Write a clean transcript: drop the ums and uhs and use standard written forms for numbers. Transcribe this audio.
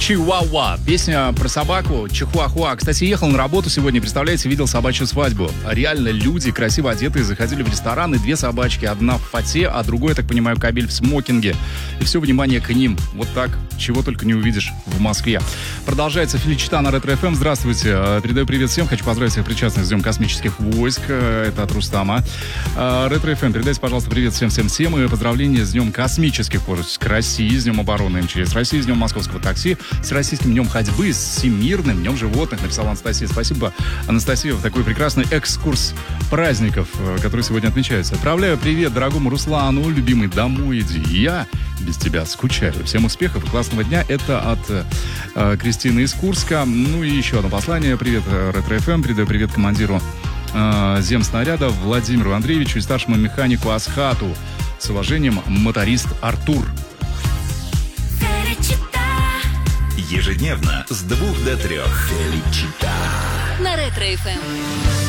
Чиуауа. Песня про собаку Чихуахуа. Кстати, ехал на работу сегодня, представляете, видел собачью свадьбу. Реально люди, красиво одетые, заходили в ресторан, и две собачки. Одна в фате, а другой, я так понимаю, кабель в смокинге. И все внимание к ним. Вот так, чего только не увидишь в Москве. Продолжается Феличита на Ретро-ФМ. Здравствуйте. Передаю привет всем. Хочу поздравить всех причастных с Днем космических войск. Это от Рустама. Ретро-ФМ. Передайте, пожалуйста, привет всем. И поздравления с Днем космических войск России, с Днем обороны МЧС России, с Днем московского такси, с Российским днем ходьбы, с Всемирным днем животных, написала Анастасия. Спасибо, Анастасия, такой прекрасный экскурс праздников, который сегодня отмечается. Отправляю привет дорогому Руслану, любимый, домой иди. Я без тебя скучаю. Всем успехов и классного дня. Это от Кристины из Курска. Ну и еще одно послание. Привет, Ретро-ФМ. Передаю привет командиру земснаряда Владимиру Андреевичу и старшему механику Асхату. С уважением, моторист Артур. Ежедневно с 2 до 3. На Ретро-ФМ.